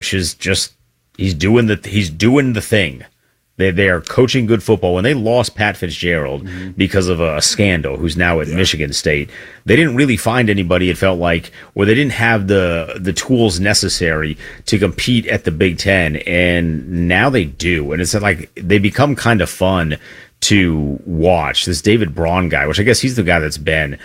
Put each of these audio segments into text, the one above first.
coach is just he's doing the thing. They are coaching good football. When they lost Pat Fitzgerald because of a scandal, who's now at Michigan State, they didn't really find anybody, it felt like, or they didn't have the tools necessary to compete at the Big Ten, and now they do. And it's like they become kind of fun to watch. This David Braun guy, which I guess he's the guy that's been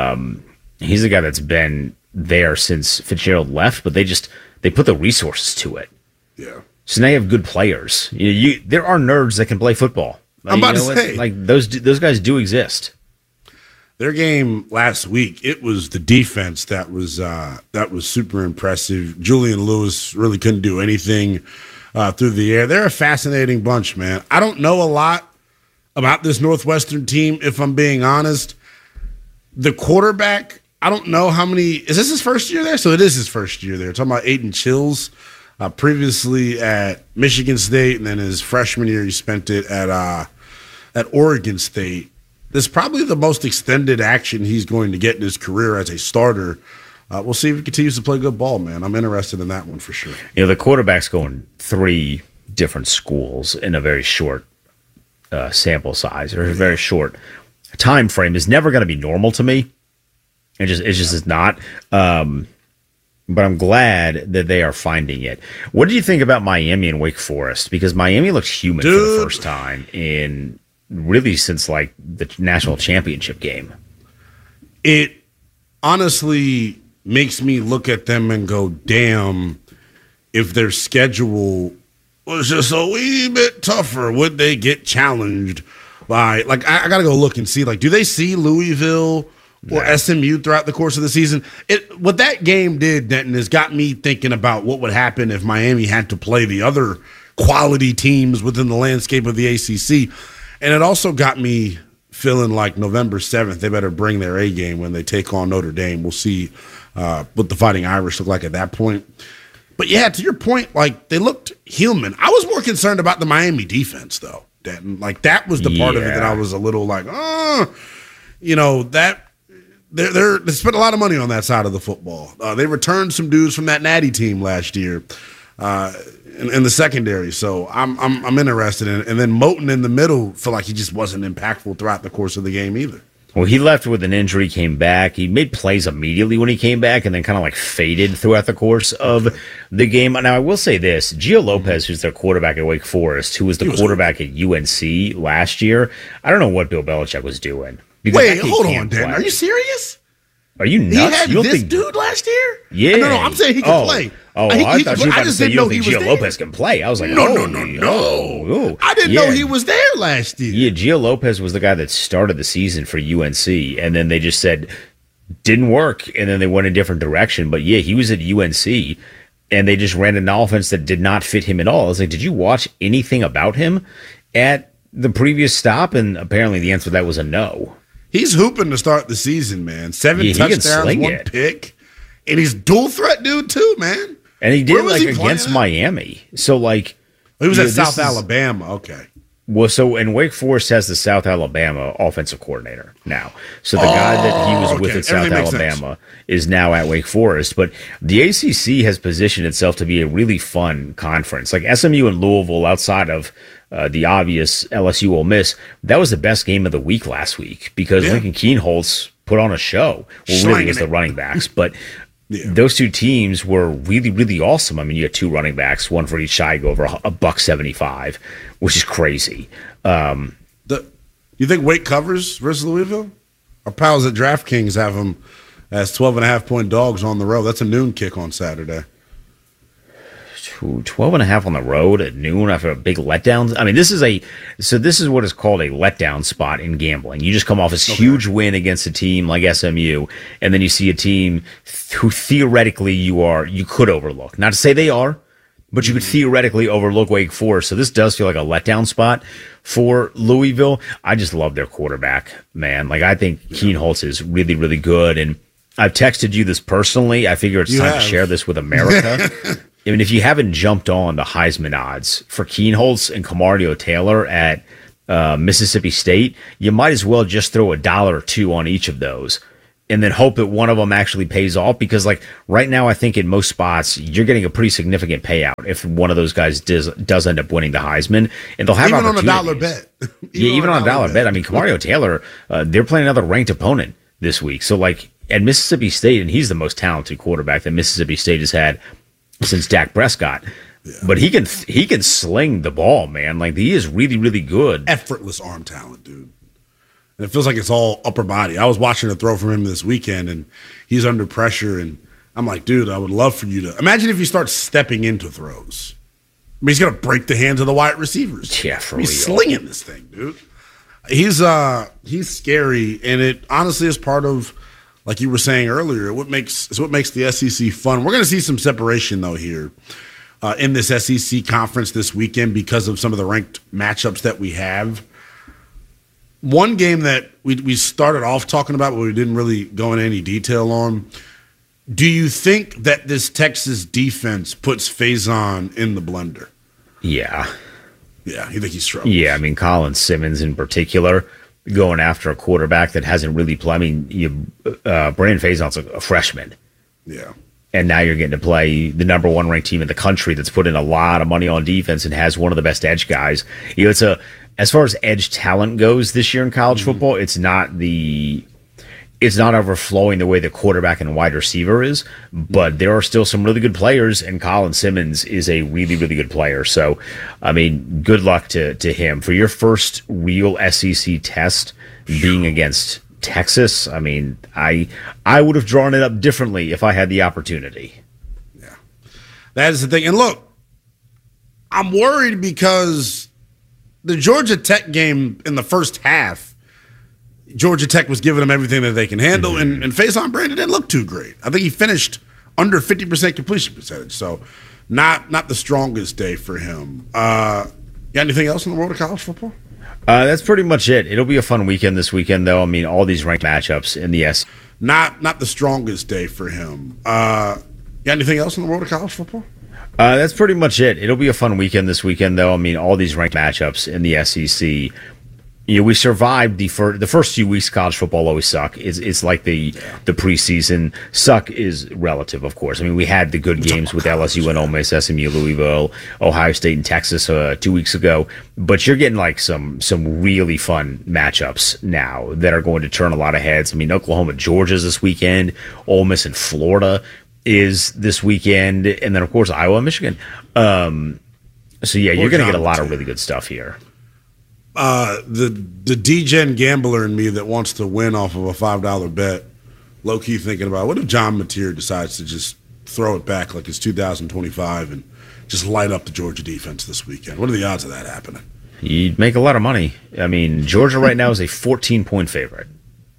there since Fitzgerald left, but they put the resources to it. Yeah. So now you have good players. There are nerds that can play football. I'm about to say, like those guys do exist. Their game last week, it was the defense that was super impressive. Julian Lewis really couldn't do anything through the air. They're a fascinating bunch, man. I don't know a lot about this Northwestern team, if I'm being honest. The quarterback, I don't know how many. Is this his first year there? So it is his first year there. Talking about Aiden Chills. Previously at Michigan State, and then his freshman year he spent it at Oregon State. This is probably the most extended action he's going to get in his career as a starter. We'll see if he continues to play good ball, man. I'm interested in that one for sure. The quarterback's going 3 different schools in a very short sample size, or a very short time frame is never going to be normal to me. It just is not. But I'm glad that they are finding it. What did you think about Miami and Wake Forest? Because Miami looks human for the first time in really since like the national championship game. It honestly makes me look at them and go, damn, if their schedule was just a wee bit tougher, would they get challenged by, like, I got to go look and see, like, do they see Louisville or SMU throughout the course of the season? What that game did, Denton, has got me thinking about what would happen if Miami had to play the other quality teams within the landscape of the ACC. And it also got me feeling like November 7th, they better bring their A game when they take on Notre Dame. We'll see what the Fighting Irish look like at that point. But yeah, to your point, like, they looked human. I was more concerned about the Miami defense, though, Denton. Like, that was the part of it that I was a little like, that. They spent a lot of money on that side of the football. They returned some dudes from that Natty team last year in the secondary. So I'm interested in it. And then Moten in the middle felt like he just wasn't impactful throughout the course of the game either. Well, he left with an injury, came back. He made plays immediately when he came back and then kind of like faded throughout the course of the game. Now, I will say this. Gio Lopez, who's their quarterback at Wake Forest, who was the quarterback at UNC last year, I don't know what Bill Belichick was doing. Wait, hold on, Dan. Are you serious? Are you nuts? He had this dude last year? Yeah. No, I'm saying he can play. I thought you were about to say you don't think Gio Lopez can play. I was like, no. I didn't know he was there last year. Yeah, Gio Lopez was the guy that started the season for UNC, and then they just said, didn't work, and then they went a different direction. But yeah, he was at UNC, and they just ran an offense that did not fit him at all. I was like, did you watch anything about him at the previous stop? And apparently the answer to that was a no. He's hooping to start the season, man. 7 touchdowns, 1 pick. And he's dual threat dude, too, man. And he did like against Miami. So, like. He was at South Alabama. Okay. Well, so, and Wake Forest has the South Alabama offensive coordinator now. So the guy that he was with at South Alabama is now at Wake Forest. But the ACC has positioned itself to be a really fun conference. Like SMU and Louisville, outside of the obvious LSU Ole Miss, that was the best game of the week last week because Lincoln Kienholz put on a show. Well, really, it was the running backs, but those two teams were really, really awesome. I mean, you had 2 running backs, one for each side, go over $175, which is crazy. You think Wake covers versus Louisville? Our pals at DraftKings have them as 12.5-point dogs on the road. That's a noon kick on Saturday. 12.5 on the road at noon after a big letdown. I mean, this is what is called a letdown spot in gambling. You just come off this huge win against a team like SMU, and then you see a team who theoretically you could overlook. Not to say they are, but you could theoretically overlook Wake Forest. So this does feel like a letdown spot for Louisville. I just love their quarterback, man. Like, I think Kienholz is really, really good. And I've texted you this personally. I figure it's time to share this with America. I mean, if you haven't jumped on the Heisman odds for Kienholz and Camario Taylor at Mississippi State, you might as well just throw $1 or $2 on each of those and then hope that one of them actually pays off, because like right now, I think in most spots you're getting a pretty significant payout if one of those guys does end up winning the Heisman, and they'll have even on a dollar bet. even on a dollar bet. I mean, Kamario Taylor, they're playing another ranked opponent this week, so like at Mississippi State, and he's the most talented quarterback that Mississippi State has had since Dak Prescott. Yeah. But he can sling the ball, man. Like he is really, really good. Effortless arm talent, dude. And it feels like it's all upper body. I was watching a throw from him this weekend, and he's under pressure. And I'm like, dude, I would love for you to imagine if you start stepping into throws. I mean, he's gonna break the hands of the wide receivers. Yeah, for real. He's slinging this thing, dude. He's scary, and it honestly is part of, like you were saying earlier, what makes the SEC fun. We're gonna see some separation though here in this SEC conference this weekend because of some of the ranked matchups that we have. One game that we started off talking about, but we didn't really go into any detail on. Do you think that this Texas defense puts Faison in the blender? Yeah. Yeah, you think he's struggling? Yeah, I mean, Colin Simmons in particular, going after a quarterback that hasn't really played. I mean, Brandon Faison's a freshman. Yeah. And now you're getting to play the number one ranked team in the country that's put in a lot of money on defense and has one of the best edge guys. You know, as far as edge talent goes this year in college football, it's not overflowing the way the quarterback and wide receiver is, but there are still some really good players, and Colin Simmons is a really, really good player. So, I mean, good luck to him. For your first real SEC test being against Texas, I mean, I would have drawn it up differently if I had the opportunity. Yeah, that is the thing. And look, I'm worried because the Georgia Tech game in the first half, Georgia Tech was giving them everything that they can handle, and Faison Brandon didn't look too great. I think he finished under 50% completion percentage, so not the strongest day for him. Got anything else in the world of college football? That's pretty much it. It'll be a fun weekend this weekend, though. I mean, all these ranked matchups in the S. Not the strongest day for him. Got anything else in the world of college football? That's pretty much it. It'll be a fun weekend this weekend, though. I mean, all these ranked matchups in the SEC. You know, we survived the first few weeks. College football always suck. It's like the preseason. Suck is relative, of course. I mean, we had the good games with LSU and Ole Miss, SMU, Louisville, Ohio State, and Texas 2 weeks ago. But you're getting like some really fun matchups now that are going to turn a lot of heads. I mean, Oklahoma, Georgia's this weekend. Ole Miss and Florida is this weekend, and then of course Iowa, Michigan. So yeah, you're going to get a lot of really good stuff here. The D-Gen gambler in me that wants to win off of a $5 bet, low-key thinking about, what if John Mateer decides to just throw it back like it's 2025 and just light up the Georgia defense this weekend? What are the odds of that happening? You'd make a lot of money. I mean, Georgia right now is a 14-point favorite.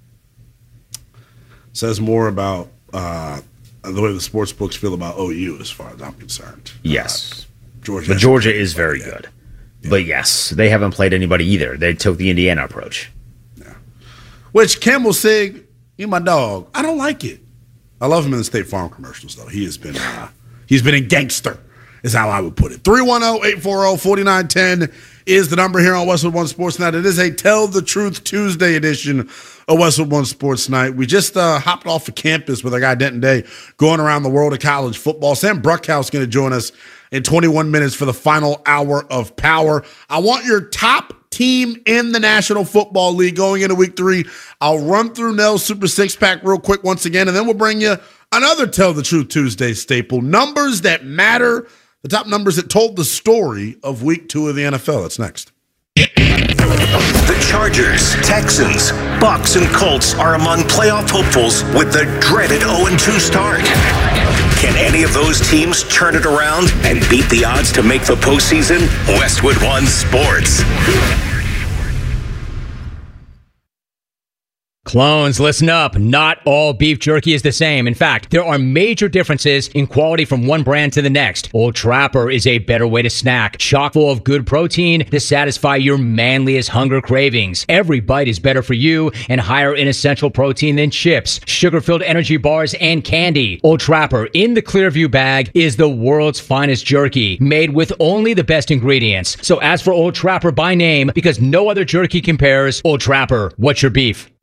Says more about the way the sports books feel about OU as far as I'm concerned. Yes. Georgia is very good. Yeah. But yes, they haven't played anybody either. They took the Indiana approach. Yeah. Which Campbell Sig, you my dog. I don't like it. I love him in the State Farm commercials, though. He's been in gangster, is how I would put it. 310-840-4910 is the number here on Westwood One Sports Night. It is a Tell the Truth Tuesday edition of Westwood One Sports Night. We just hopped off of campus with our guy Denton Day going around the world of college football. Sam Bruckhouse going to join us in 21 minutes for the final hour of power. I want your top team in the National Football League going into week 3. I'll run through Nell's Super Six-Pack real quick once again, and then we'll bring you another Tell the Truth Tuesday staple. Numbers that matter, the top numbers that told the story of week 2 of the NFL. That's next. The Chargers, Texans, Bucks, and Colts are among playoff hopefuls with the dreaded 0-2 start. Can any of those teams turn it around and beat the odds to make the postseason? Westwood One Sports. Clones, listen up. Not all beef jerky is the same. In fact, there are major differences in quality from one brand to the next. Old Trapper is a better way to snack, chock full of good protein to satisfy your manliest hunger cravings. Every bite is better for you and higher in essential protein than chips, sugar-filled energy bars, and candy. Old Trapper in the Clearview bag is the world's finest jerky, made with only the best ingredients. So ask for Old Trapper by name because no other jerky compares. Old Trapper, what's your beef?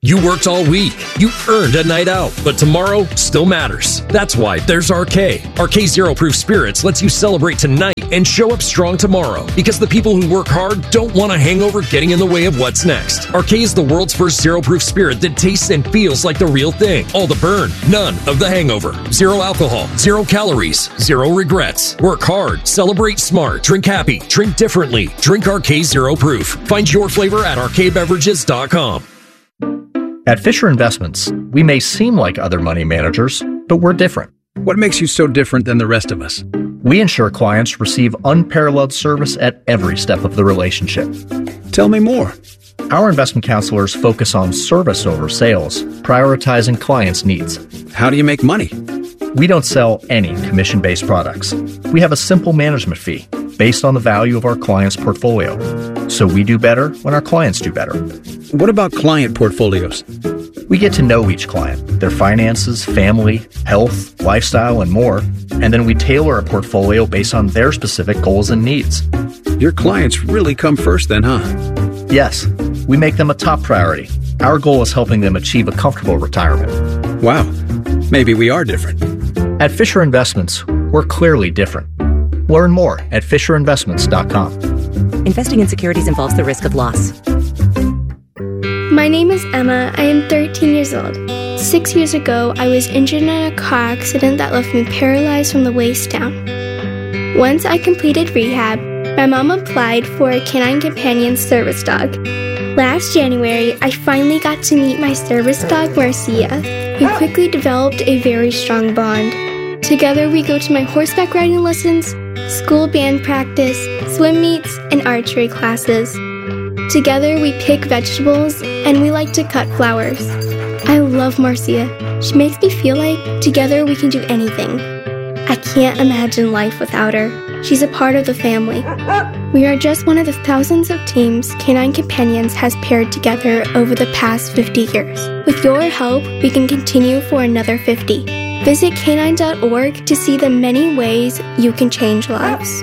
You worked all week. You earned a night out, but tomorrow still matters. That's why there's RK. RK Zero Proof Spirits lets you celebrate tonight and show up strong tomorrow, because the people who work hard don't want a hangover getting in the way of what's next. RK is the world's first zero proof spirit that tastes and feels like the real thing. All the burn, none of the hangover. Zero alcohol, 0 calories, 0 regrets. Work hard, celebrate smart, drink happy, drink differently. Drink RK Zero Proof. Find your flavor at rkbeverages.com. At Fisher Investments, we may seem like other money managers, but we're different. What makes you so different than the rest of us? We ensure clients receive unparalleled service at every step of the relationship. Tell me more. Our investment counselors focus on service over sales, prioritizing clients' needs. How do you make money? We don't sell any commission-based products. We have a simple management fee based on the value of our clients' portfolio. So we do better when our clients do better. What about client portfolios? We get to know each client, their finances, family, health, lifestyle, and more, and then we tailor a portfolio based on their specific goals and needs. Your clients really come first then, huh? Yes, we make them a top priority. Our goal is helping them achieve a comfortable retirement. Wow, maybe we are different. At Fisher Investments, we're clearly different. Learn more at FisherInvestments.com. Investing in securities involves the risk of loss. My name is Emma. I am 13 years old. 6 years ago, I was injured in a car accident that left me paralyzed from the waist down. Once I completed rehab, my mom applied for a Canine Companion service dog. Last January, I finally got to meet my service dog, Marcia. We quickly developed a very strong bond. Together, we go to my horseback riding lessons, school band practice, swim meets, and archery classes. Together, we pick vegetables, and we like to cut flowers. I love Marcia. She makes me feel like together we can do anything. I can't imagine life without her. She's a part of the family. We are just one of the thousands of teams Canine Companions has paired together over the past 50 years. With your help, we can continue for another 50. Visit canine.org to see the many ways you can change lives.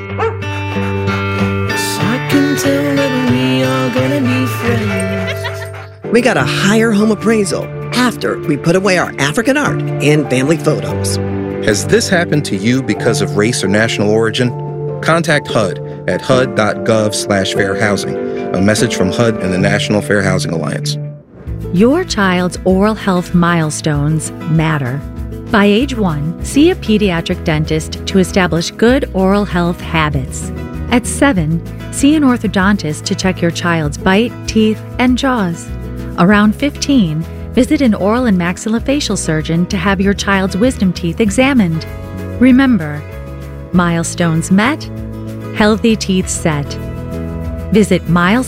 We got a higher home appraisal after we put away our African art and family photos. Has this happened to you because of race or national origin? Contact HUD at hud.gov/fair housing. A message from HUD and the National Fair Housing Alliance. Your child's oral health milestones matter. By age 1, see a pediatric dentist to establish good oral health habits. At 7, see an orthodontist to check your child's bite, teeth, and jaws. Around 15, visit an oral and maxillofacial surgeon to have your child's wisdom teeth examined. Remember, milestones met, healthy teeth set. Visit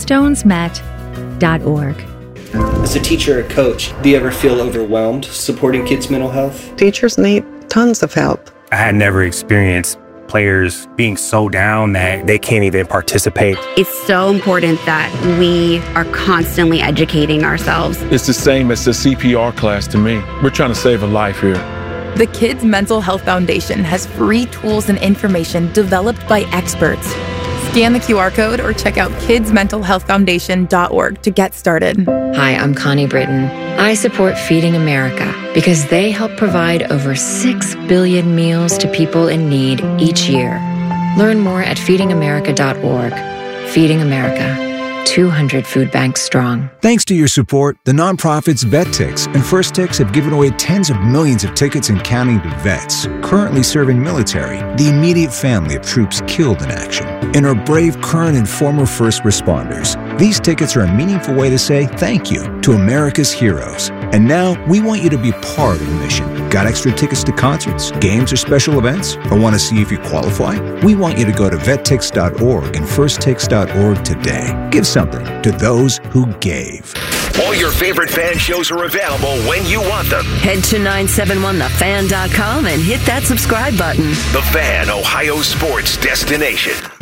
milestonesmet.org. As a teacher or coach, do you ever feel overwhelmed supporting kids' mental health? Teachers need tons of help. I had never experienced players being so down that they can't even participate. It's so important that we are constantly educating ourselves. It's the same as the CPR class to me. We're trying to save a life here. The Kids Mental Health Foundation has free tools and information developed by experts. Scan the QR code or check out kidsmentalhealthfoundation.org to get started. Hi, I'm Connie Britton. I support Feeding America because they help provide over 6 billion meals to people in need each year. Learn more at feedingamerica.org. Feeding America, 200 food banks strong. Thanks to your support, the nonprofits VetTix and First Tix have given away tens of millions of tickets and counting to vets currently serving military, the immediate family of troops killed in action, and our brave current and former first responders. These tickets are a meaningful way to say thank you to America's heroes. And now we want you to be part of the mission. Got extra tickets to concerts, games, or special events? Or want to see if you qualify? We want you to go to vettix.org and firsttix.org today. Give something to those who gave. All your favorite fan shows are available when you want them. Head to 971thefan.com and hit that subscribe button. The Fan, Ohio sports destination.